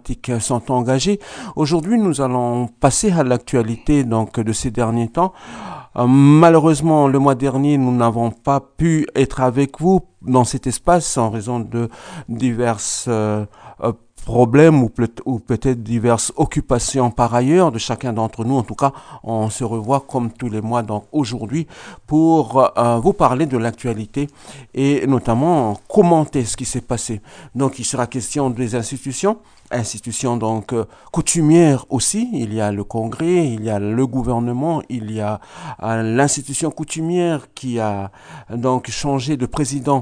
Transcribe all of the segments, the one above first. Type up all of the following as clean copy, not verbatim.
politiques sont engagés. Aujourd'hui, nous allons passer à l'actualité donc de ces derniers temps. Malheureusement, le mois dernier, nous n'avons pas pu être avec vous dans cet espace en raison de diverses problèmes ou peut-être diverses occupations par ailleurs de chacun d'entre nous. En tout cas, on se revoit comme tous les mois donc aujourd'hui pour vous parler de l'actualité et notamment commenter ce qui s'est passé. Donc il sera question des institutions donc coutumières aussi. Il y a le Congrès, il y a le gouvernement, il y a l'institution coutumière qui a donc changé de président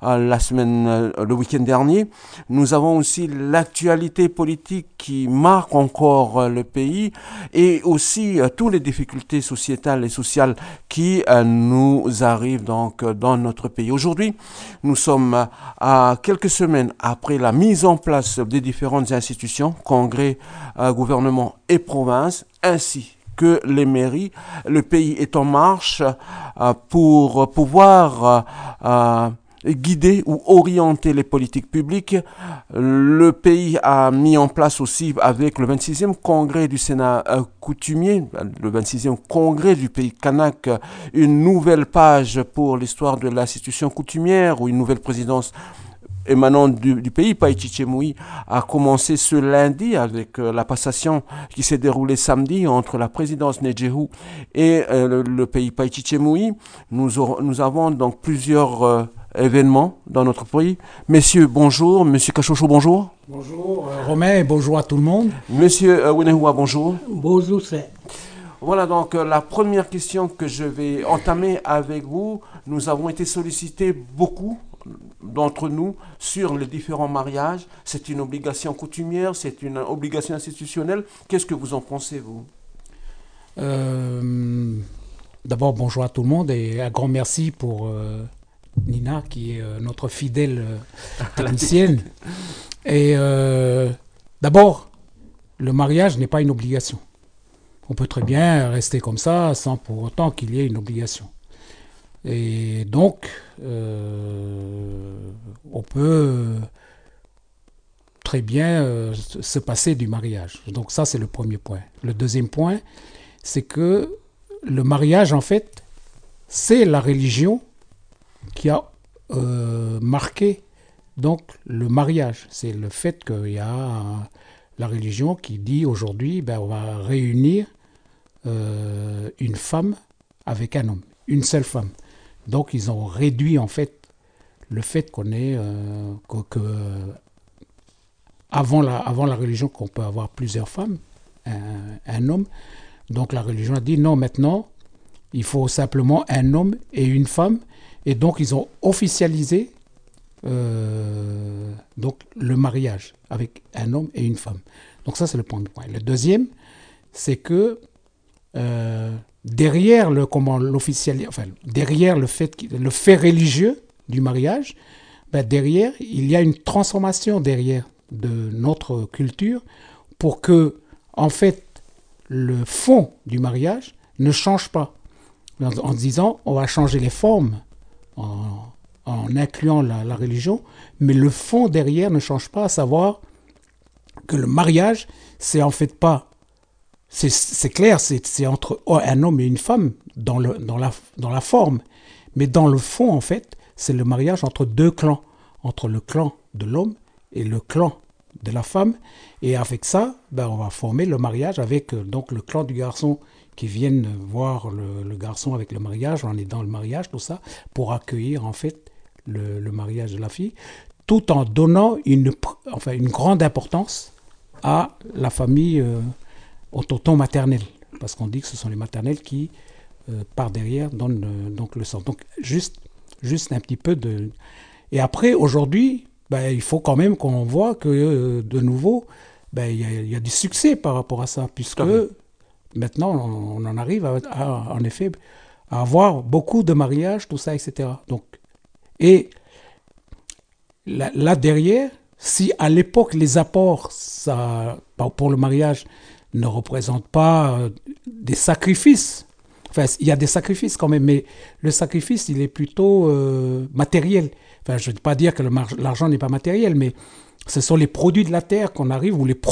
le week-end dernier. Nous avons aussi l'actualité politique qui marque encore le pays et aussi toutes les difficultés sociétales et sociales qui nous arrivent donc dans notre pays. Aujourd'hui, nous sommes à quelques semaines après la mise en place des différentes institutions, congrès, gouvernement et province, ainsi que les mairies. Le pays est en marche pour pouvoir guider ou orienter les politiques publiques. Le pays a mis en place aussi avec le 26e congrès du Sénat coutumier, le 26e congrès du pays kanak, une nouvelle page pour l'histoire de l'institution coutumière ou une nouvelle présidence émanant du pays. Païti-Tchemoui a commencé ce lundi avec la passation qui s'est déroulée samedi entre la présidence Nedjehou et le pays Païti-Tchemoui. Nous avons donc plusieurs événements dans notre pays. Messieurs, bonjour. Monsieur Kachocho, bonjour. Bonjour Romain et bonjour à tout le monde. Monsieur Winehoua, bonjour. Bonjour, c'est. Voilà donc la première question que je vais entamer avec vous. Nous avons été sollicités beaucoup d'entre nous sur les différents mariages. C'est une obligation coutumière, c'est une obligation institutionnelle. Qu'est-ce que vous en pensez, vous? D'abord, bonjour à tout le monde et un grand merci pour Nina, qui est notre fidèle technicienne. Et d'abord, le mariage n'est pas une obligation. On peut très bien rester comme ça sans pour autant qu'il y ait une obligation. Et donc, on peut très bien se passer du mariage. Donc ça, c'est le premier point. Le deuxième point, c'est que le mariage, en fait, c'est la religion qui a marqué donc le mariage. C'est le fait qu'il y a la religion qui dit aujourd'hui, on va réunir une femme avec un homme, une seule femme. Donc ils ont réduit en fait le fait qu'on ait avant la religion qu'on peut avoir plusieurs femmes, un homme. Donc la religion a dit non, maintenant il faut simplement un homme et une femme. Et donc ils ont officialisé donc le mariage avec un homme et une femme. Donc ça c'est le premier point. Le deuxième, c'est que derrière le fait religieux du mariage, derrière il y a une transformation derrière de notre culture pour que en fait le fond du mariage ne change pas en disant on va changer les formes en incluant la religion, mais le fond derrière ne change pas, à savoir que le mariage c'est en fait pas c'est clair, c'est entre un homme et une femme dans la forme. Mais dans le fond, en fait, c'est le mariage entre deux clans. Entre le clan de l'homme et le clan de la femme. Et avec ça, on va former le mariage avec donc le clan du garçon qui viennent voir le garçon avec le mariage, en aidant le mariage, tout ça, pour accueillir en fait le mariage de la fille, tout en donnant une grande importance à la famille au tonton maternel, parce qu'on dit que ce sont les maternelles qui, par derrière, donnent donc le sang. Donc, juste un petit peu de... Et après, aujourd'hui, il faut quand même qu'on voit que, de nouveau, il y a du succès par rapport à ça, puisque maintenant, on en arrive en effet, à avoir beaucoup de mariages, tout ça, etc. Donc, et là derrière, si à l'époque, les apports pour le mariage ne représente pas des sacrifices. Enfin, il y a des sacrifices quand même, mais le sacrifice, il est plutôt matériel. Enfin, je ne veux pas dire que l'argent n'est pas matériel, mais ce sont les produits de la terre qu'on arrive, ou les